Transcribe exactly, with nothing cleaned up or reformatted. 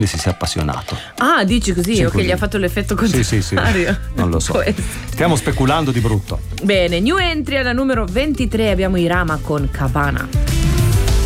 si sia appassionato. Ah, dici così, Sì, o che così. gli ha fatto l'effetto contrario. Sì, sì, sì. Non lo so. Può essere. Stiamo speculando di brutto. Bene, new entry alla numero ventitré abbiamo Irama con Cabana.